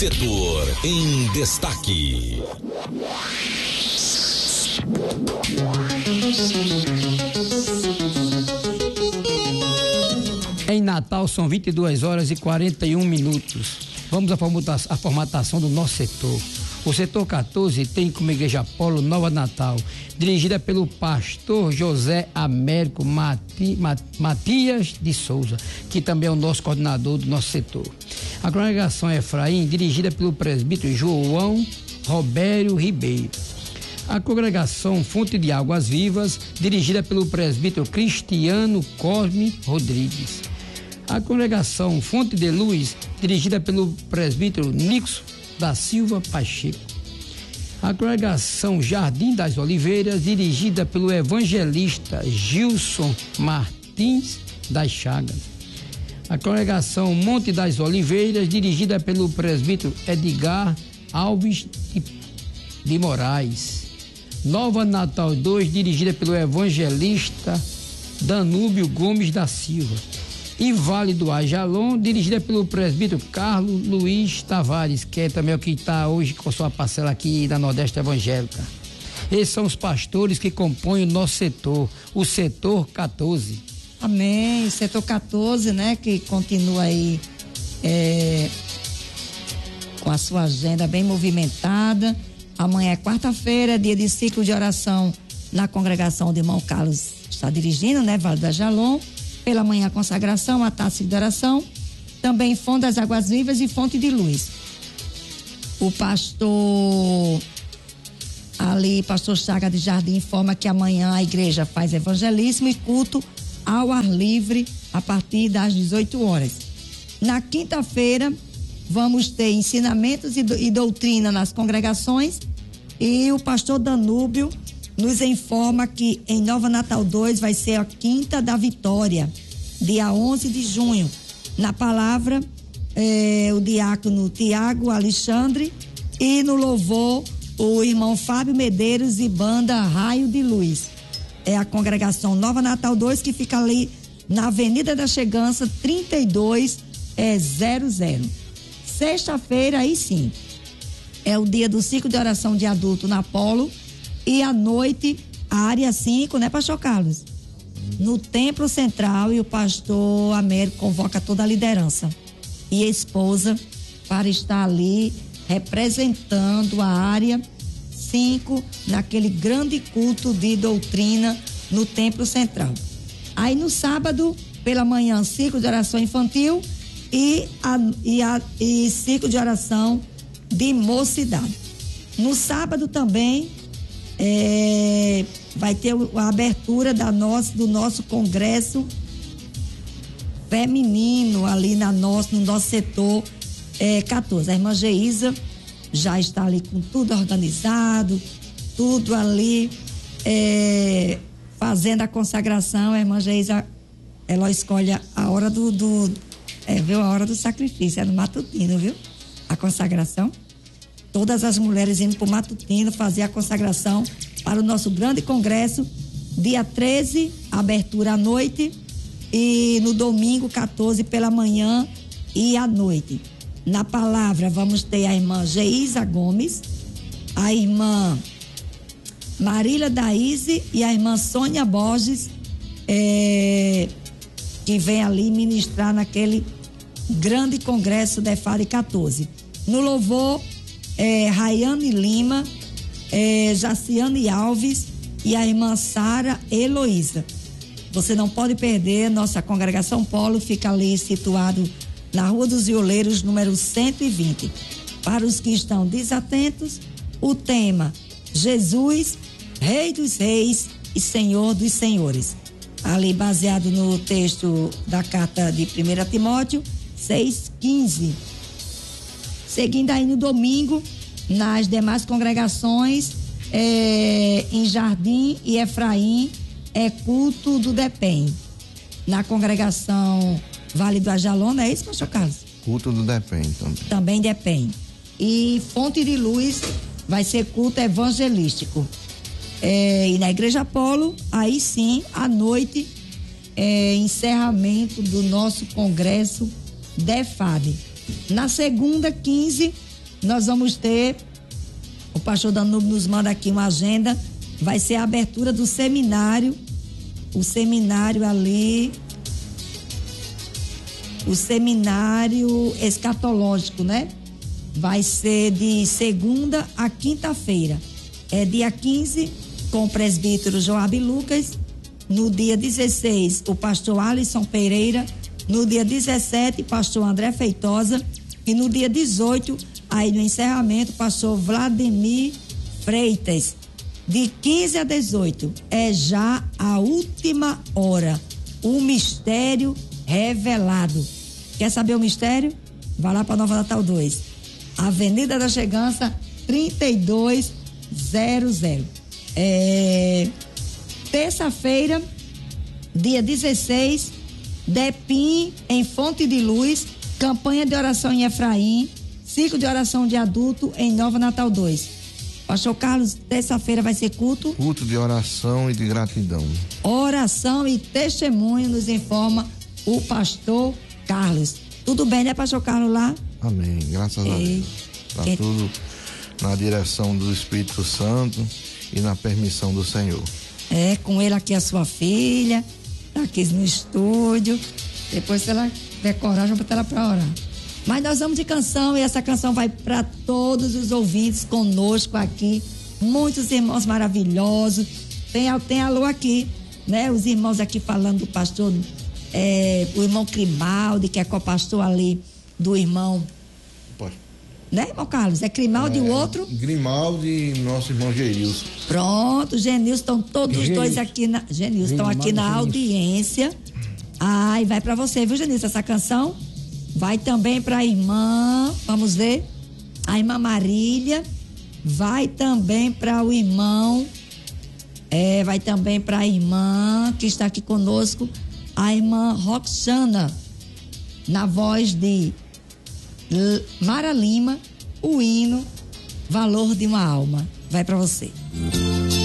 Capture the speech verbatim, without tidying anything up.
Setor em destaque. Em Natal são vinte e duas horas e quarenta e um minutos. Vamos à formatação, à formatação do nosso setor. O setor quatorze tem como Igreja Apolo Nova Natal, dirigida pelo pastor José Américo Mati, Matias de Souza, que também é o nosso coordenador do nosso setor. A congregação Efraim, dirigida pelo presbítero João Robério Ribeiro. A congregação Fonte de Águas Vivas, dirigida pelo presbítero Cristiano Cosme Rodrigues. A congregação Fonte de Luz, dirigida pelo presbítero Nixon da Silva Pacheco. A congregação Jardim das Oliveiras, dirigida pelo evangelista Gilson Martins das Chagas. A congregação Monte das Oliveiras, dirigida pelo presbítero Edgar Alves de Moraes. Nova Natal dois, dirigida pelo evangelista Danúbio Gomes da Silva. E Vale do Ajalon, dirigida pelo presbítero Carlos Luiz Tavares, que é também o que está hoje com sua parcela aqui da Nordeste Evangélica. Esses são os pastores que compõem o nosso setor, o setor quatorze. Amém, setor quatorze, né, que continua aí é, com a sua agenda bem movimentada. Amanhã é quarta-feira, dia de ciclo de oração na congregação de irmão Carlos está dirigindo, né, Vale do Ajalon. Pela manhã, consagração, a taça de oração, também Fonte das Águas Vivas e Fonte de Luz. O pastor ali, pastor Chaga de Jardim, informa que amanhã a igreja faz evangelismo e culto ao ar livre a partir das dezoito horas. Na quinta-feira, vamos ter ensinamentos e, do, e doutrina nas congregações e o pastor Danúbio nos informa que em Nova Natal dois vai ser a Quinta da Vitória, dia onze de junho. Na palavra, eh, o diácono Tiago Alexandre e no louvor, o irmão Fábio Medeiros e banda Raio de Luz. É a congregação Nova Natal dois que fica ali na Avenida da Chegança trinta e dois zero zero. Sexta-feira, aí sim, é o dia do ciclo de oração de adulto na Polo. E à noite, a área cinco, né, pastor Carlos? No Templo Central, e o pastor Américo convoca toda a liderança e a esposa para estar ali representando a área cinco naquele grande culto de doutrina no Templo Central. Aí no sábado, pela manhã, ciclo de oração infantil e, a, e, a, e ciclo de oração de mocidade. No sábado também, É, vai ter a abertura da nossa, do nosso congresso feminino ali na nosso, no nosso setor é, quatorze. A irmã Geisa já está ali com tudo organizado, tudo ali é, fazendo a consagração. A irmã Geisa, ela escolhe a hora do, do é, viu, a hora do sacrifício, é no matutino, viu? A consagração. Todas as mulheres indo para o matutino fazer a consagração para o nosso grande congresso, dia treze, abertura à noite, e no domingo, quatorze, pela manhã e à noite. Na palavra, vamos ter a irmã Geisa Gomes, a irmã Marília Daíse e a irmã Sônia Borges, é, que vem ali ministrar naquele grande congresso da E F A D quatorze. No louvor, É, Rayane Lima, é, Jaciane Alves e a irmã Sara Heloísa. Você não pode perder, nossa congregação Polo fica ali situado na Rua dos Violeiros, número cento e vinte. Para os que estão desatentos, o tema Jesus, Rei dos Reis e Senhor dos Senhores. Ali baseado no texto da carta de primeira Timóteo seis, quinze. Seguindo aí no domingo, nas demais congregações, é, em Jardim e Efraim, é culto do DEPEN. Na congregação Vale do Ajalon, não é isso, pastor Carlos? Culto do DEPEN também. Também DEPEN. E Fonte de Luz vai ser culto evangelístico. É, e na Igreja Apolo, aí sim, à noite, é, encerramento do nosso congresso D E F A D. Na segunda, quinze, nós vamos ter, o pastor Danúbio nos manda aqui uma agenda, vai ser a abertura do seminário, o seminário ali, o seminário escatológico, né? Vai ser de segunda a quinta-feira. É dia quinze, com o presbítero Joabe Lucas. No dia dezesseis, o pastor Alisson Pereira. No dia dezessete, pastor André Feitosa. E no dia dezoito, aí no encerramento, pastor Vladimir Freitas. De quinze a dezoito, é já a última hora. O mistério revelado. Quer saber o mistério? Vai lá para Nova Natal dois. Avenida da Chegança, trinta e dois zero zero. É, terça-feira, dia dezesseis, Depim em Fonte de Luz, campanha de oração em Efraim, ciclo de oração de adulto em Nova Natal dois. Pastor Carlos, terça-feira vai ser culto? Culto de oração e de gratidão. Oração e testemunho, nos informa o pastor Carlos. Tudo bem, né, pastor Carlos, lá? Amém, graças Ei. a Deus. Está que... tudo na direção do Espírito Santo e na permissão do Senhor. É, com ele aqui a sua filha, tá aqui no estúdio. Depois, se ela tiver coragem, eu vou botar ela pra orar. Mas nós vamos de canção e essa canção vai para todos os ouvintes conosco aqui. Muitos irmãos maravilhosos. Tem, tem alô aqui, né? Os irmãos aqui falando do pastor, é, o irmão Grimaldi, que é co-pastor ali do irmão. Pode. Né, irmão Carlos? É Grimaldi e é, o outro? Grimaldi e nosso irmão Genilson. Pronto, Genilson, estão todos os dois aqui na. Genilson, estão aqui na audiência. Ai, vai para você, viu, Genilson? Essa canção vai também para a irmã, vamos ver, a irmã Marília, vai também para o irmão, é, vai também para a irmã que está aqui conosco, a irmã Roxana, na voz de Mara Lima, o hino Valor de uma Alma. Vai para você.